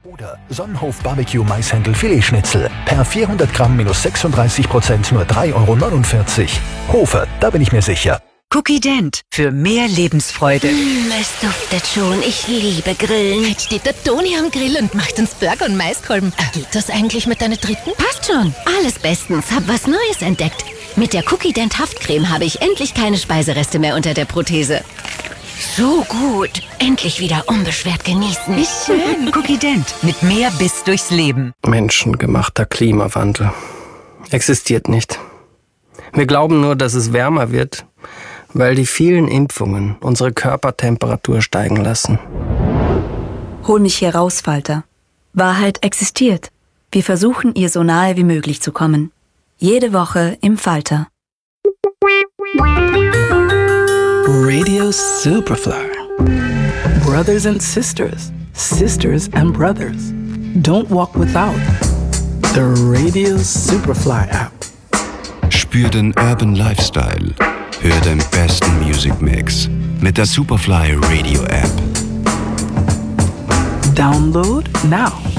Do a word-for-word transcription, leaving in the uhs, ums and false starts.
Oder Sonnenhof Barbecue Maishändel Filetschnitzel. Per vierhundert Gramm minus sechsunddreißig Prozent nur drei Euro neunundvierzig. Hofe, da bin ich mir sicher. Cookie Dent für mehr Lebensfreude. Mm, es duftet schon. Ich liebe Grillen. Jetzt steht der Toni am Grill und macht uns Burger und Maiskolben. Geht das eigentlich mit deiner dritten? Passt schon. Alles bestens. Hab was Neues entdeckt. Mit der Cookie Dent Haftcreme habe ich endlich keine Speisereste mehr unter der Prothese. So gut. Endlich wieder unbeschwert genießen. Wie schön. Cookie Dent mit mehr Biss durchs Leben. Menschengemachter Klimawandel existiert nicht. Wir glauben nur, dass es wärmer wird, weil die vielen Impfungen unsere Körpertemperatur steigen lassen. Hol mich hier raus, Falter. Wahrheit existiert. Wir versuchen, ihr so nahe wie möglich zu kommen. Jede Woche im Falter. Radio Superfly. Brothers and sisters, sisters and brothers. Don't walk without the Radio Superfly app. Spür den Urban Lifestyle. Hör den besten Music Mix mit der Superfly Radio App. Download now.